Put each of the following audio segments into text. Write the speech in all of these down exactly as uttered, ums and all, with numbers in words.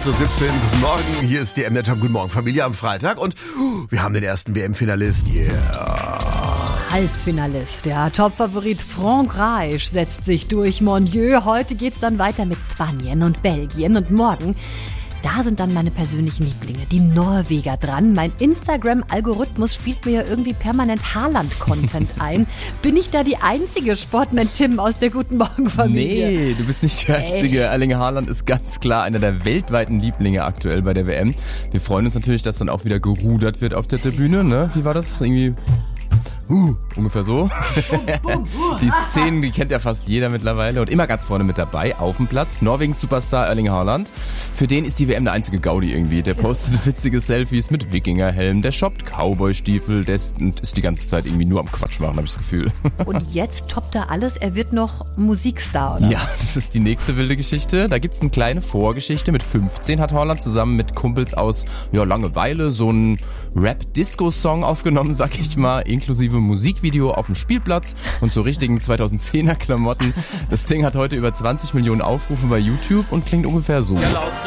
acht Uhr siebzehn, guten Morgen, hier ist die M D Jump, guten Morgen Familie am Freitag und uh, wir haben den ersten W M-Finalist, yeah. Halbfinalist, der Topfavorit Frankreich setzt sich durch. Mon Dieu, heute geht's dann weiter mit Spanien und Belgien und morgen, da sind dann meine persönlichen Lieblinge, die Norweger dran. Mein Instagram-Algorithmus spielt mir ja irgendwie permanent Haaland-Content ein. Bin ich da die einzige Sportman-Tim aus der Guten Morgen-Familie? Nee, du bist nicht die einzige. Ey. Erling Haaland ist ganz klar einer der weltweiten Lieblinge aktuell bei der W M. Wir freuen uns natürlich, dass dann auch wieder gerudert wird auf der Tribüne, ne? Wie war das? Irgendwie... Uh, ungefähr so. Die Szenen, die kennt ja fast jeder mittlerweile und immer ganz vorne mit dabei, auf dem Platz. Norwegens Superstar Erling Haaland. Für den ist die W M der einzige Gaudi irgendwie. Der postet witzige Selfies mit Wikingerhelm, der shoppt Cowboy-Stiefel, der ist, ist die ganze Zeit irgendwie nur am Quatsch machen, habe ich das Gefühl. Und jetzt toppt er alles, er wird noch Musikstar, oder? Ja, das ist die nächste wilde Geschichte. Da gibt's eine kleine Vorgeschichte. Mit fünfzehn hat Haaland zusammen mit Kumpels aus ja, Langeweile so einen Rap-Disco-Song aufgenommen, sag ich mal, inklusive Musikvideo auf dem Spielplatz und so richtigen zweitausendzehner Klamotten. Das Ding hat heute über zwanzig Millionen Aufrufe bei YouTube und klingt ungefähr so.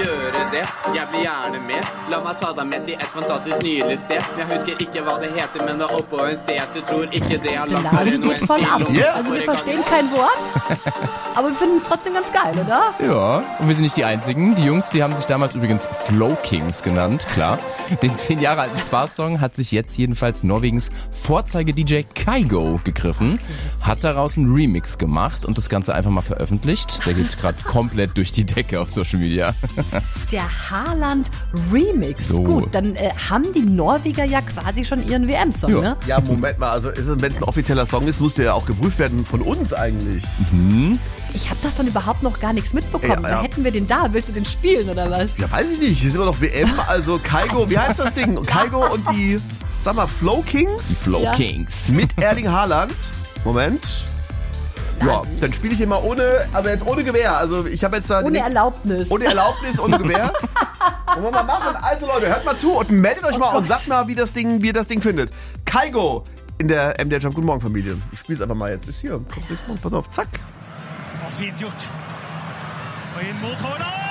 Blase geht voll ab. Yeah. Also wir verstehen kein Wort, aber wir finden es trotzdem ganz geil, oder? Ja, und wir sind nicht die Einzigen. Die Jungs, die haben sich damals übrigens Flow Kings genannt, klar. Den zehn Jahre alten Spaßsong hat sich jetzt jedenfalls Norwegens Vorzeige-D J Kygo gegriffen, hat daraus einen Remix gemacht und das Ganze einfach mal veröffentlicht. Der geht gerade komplett durch die Decke auf Social Media. Der Haaland-Remix. So. Gut, dann äh, haben die Norweger ja quasi schon ihren W M-Song, ja. ne? Ja, Moment mal, also wenn es ein offizieller Song ist, muss der ja auch geprüft werden von uns eigentlich. Mhm. Ich habe davon überhaupt noch gar nichts mitbekommen. Ja, ja. Da hätten wir den da. Willst du den spielen oder was? Ja, weiß ich nicht. Hier ist immer noch W M, also Kygo, wie heißt das Ding? Kygo und die, sag mal, Flow Kings? Die Flow ja. Kings. Mit Erling Haaland. Moment. Ja, dann spiele ich hier mal ohne, aber jetzt ohne Gewehr. Also ich habe jetzt da ohne nichts, Erlaubnis. Ohne Erlaubnis, ohne Gewehr. Wollen wir mal machen? Also Leute, hört mal zu und meldet euch oh mal Gott. und sagt mal, wie das Ding, wie ihr das Ding findet. Kygo in der M D Jump Guten Morgen Familie. Ich spiele es einfach mal jetzt. Ist hier. Pass auf, zack. Fint gjort. Og inn mot Haaland!